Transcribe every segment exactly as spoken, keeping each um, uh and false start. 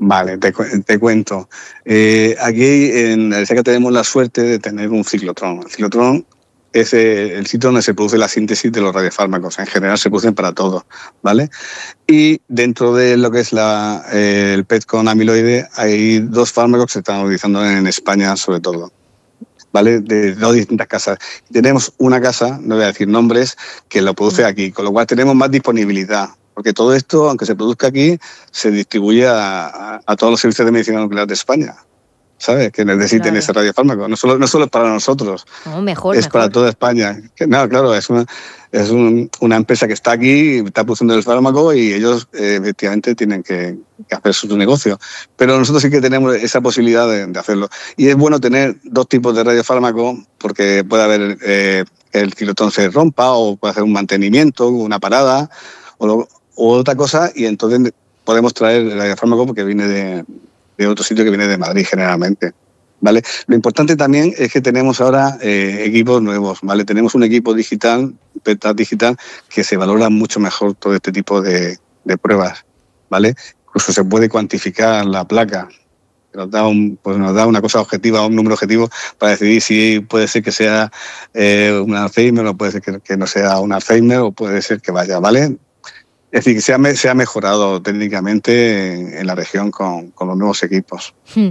Vale, te, te cuento. Eh, aquí en la SECA tenemos la suerte de tener un ciclotrón. El ciclotrón es el sitio donde se produce la síntesis de los radiofármacos. En general se producen para todo, ¿vale? Y dentro de lo que es la, eh, el P E T con amiloide hay dos fármacos que se están utilizando en España sobre todo, ¿vale? De dos distintas casas. Tenemos una casa, no voy a decir nombres, que lo produce aquí, con lo cual tenemos más disponibilidad. Porque todo esto, aunque se produzca aquí, se distribuye a, a, a todos los servicios de medicina nuclear de España, ¿sabes? Que necesiten claro. ese radiofármaco. No solo, no solo es para nosotros, no, mejor, es mejor. para toda España. No, claro, es una, es un, una empresa que está aquí, está produciendo el fármaco y ellos eh, efectivamente tienen que, que hacer su negocio. Pero nosotros sí que tenemos esa posibilidad de, de hacerlo. Y es bueno tener dos tipos de radiofármaco porque puede haber eh, el ciclotrón se rompa o puede hacer un mantenimiento, una parada o lo, o otra cosa, y entonces podemos traer el radiofármaco porque viene de, de otro sitio que viene de Madrid generalmente, ¿vale? Lo importante también es que tenemos ahora eh, equipos nuevos, ¿vale? Tenemos un equipo digital, P E T digital, que se valora mucho mejor todo este tipo de, de pruebas, ¿vale? Incluso se puede cuantificar la placa, nos da, un, pues nos da una cosa objetiva, un número objetivo para decidir si puede ser que sea eh, un Alzheimer o puede ser que, que no sea un Alzheimer o puede ser que vaya, ¿vale? Es decir, que se ha, se ha mejorado técnicamente en, en la región con, con los nuevos equipos.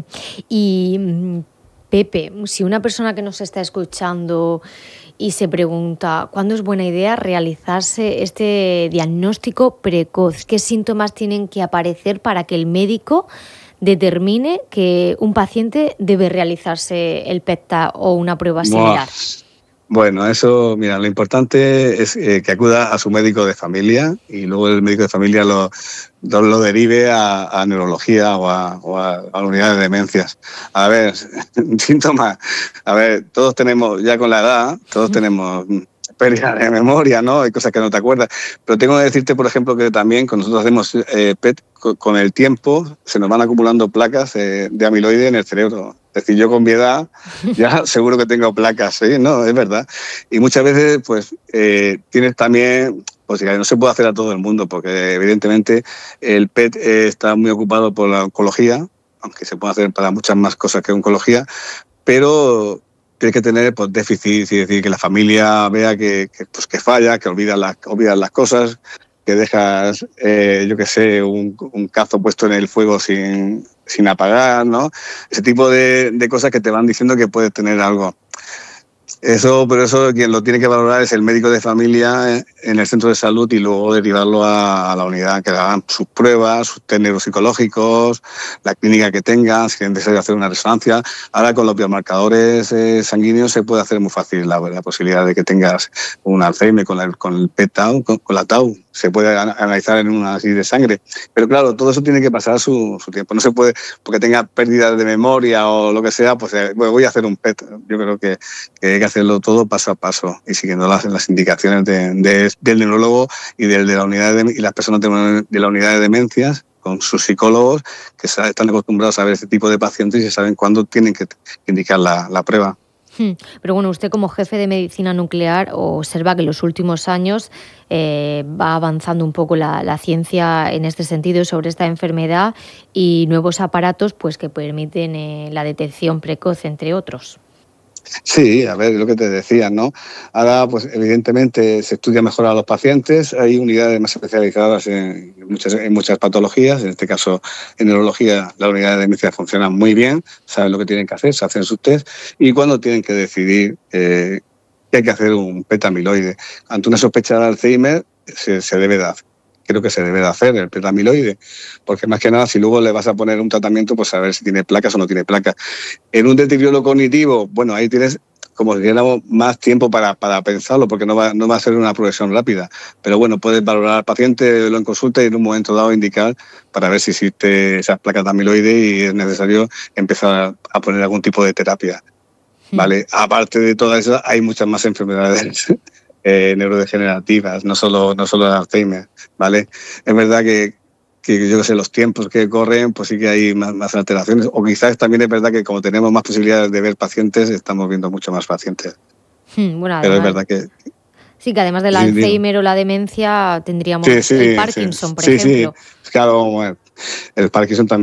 Y, Pepe, si una persona que nos está escuchando y se pregunta ¿cuándo es buena idea realizarse este diagnóstico precoz? ¿Qué síntomas tienen que aparecer para que el médico determine que un paciente debe realizarse el P E T o una prueba similar? Wow. Bueno, eso, mira, lo importante es eh, que acuda a su médico de familia y luego el médico de familia lo, lo, lo derive a, a neurología o, a, o a, a la unidad de demencias. A ver, síntomas. A ver, todos tenemos, ya con la edad, todos tenemos pérdida de memoria, ¿no? Hay cosas que no te acuerdas. Pero tengo que decirte, por ejemplo, que también cuando nosotros hacemos eh, P E T, con el tiempo se nos van acumulando placas eh, de amiloide en el cerebro. Es decir, yo con mi edad ya seguro que tengo placas, ¿sí? No, es verdad. Y muchas veces, pues, eh, tienes también, pues no se puede hacer a todo el mundo, porque evidentemente el P E T está muy ocupado por la oncología, aunque se puede hacer para muchas más cosas que oncología, pero tienes que tener pues, déficit, y decir, que la familia vea que, que, pues, que falla, que olvidas las, olvidas las cosas, que dejas, eh, yo qué sé, un, un cazo puesto en el fuego sin, sin apagar, ¿no? Ese tipo de, de cosas que te van diciendo que puedes tener algo. Eso, pero eso quien lo tiene que valorar es el médico de familia en el centro de salud y luego derivarlo a, a la unidad, que hagan sus pruebas, sus test neuropsicológicos, la clínica que tengan, si es necesario hacer una resonancia. Ahora con los biomarcadores eh, sanguíneos se puede hacer muy fácil la, la posibilidad de que tengas un Alzheimer con el, con el P E T A U, con, con la Tau. Se puede analizar en un análisis de sangre. Pero claro, todo eso tiene que pasar su, su tiempo. No se puede, porque tenga pérdida de memoria o lo que sea, pues eh, bueno, voy a hacer un P E T. Yo creo que, que hay que hacerlo todo paso a paso y siguiendo las, las indicaciones de, de, del neurólogo y del de la unidad de, y las personas de, de la unidad de demencias con sus psicólogos que están acostumbrados a ver este tipo de pacientes y saben cuándo tienen que indicar la, la prueba. Pero bueno, usted como jefe de medicina nuclear observa que en los últimos años eh, va avanzando un poco la, la ciencia en este sentido sobre esta enfermedad y nuevos aparatos pues que permiten eh, la detección precoz, entre otros. Sí, a ver, lo que te decía, ¿no? Ahora, pues evidentemente se estudia mejor a los pacientes, hay unidades más especializadas en muchas, en muchas patologías, en este caso en neurología las unidades de demencia funcionan muy bien, saben lo que tienen que hacer, se hacen sus test y cuando tienen que decidir eh, que hay que hacer un P E T amiloide. Ante una sospecha de Alzheimer se, se debe dar. Creo que se debe de hacer el P E T amiloide, porque más que nada si luego le vas a poner un tratamiento, pues a ver si tiene placas o no tiene placas. En un deterioro cognitivo, bueno, ahí tienes como si tuviéramos más tiempo para, para pensarlo, porque no va, no va a ser una progresión rápida. Pero bueno, puedes valorar al paciente, lo en consulta y en un momento dado indicar para ver si existe esas placas de amiloide y es necesario empezar a poner algún tipo de terapia. ¿Vale? Hmm. Aparte de todas esas, hay muchas más enfermedades Eh, neurodegenerativas, no solo, no solo el Alzheimer, ¿vale? Es verdad que, que yo que sé, los tiempos que corren, pues sí que hay más, más alteraciones, o quizás también es verdad que como tenemos más posibilidades de ver pacientes, estamos viendo mucho más pacientes. Hmm, bueno, pero además, es verdad que... Sí, que además del Alzheimer o la demencia tendríamos sí, sí, el Parkinson, sí, por sí, ejemplo. Sí, claro, bueno, el Parkinson también.